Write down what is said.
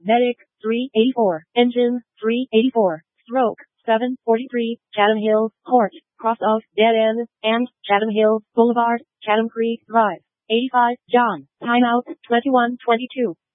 Medic, 384. Engine, 384. Stroke, 743. Chatham Hills, Court, cross of Dead End, and Chatham Hills Boulevard, Chatham Creek Drive. 85, John. Timeout, 21:22.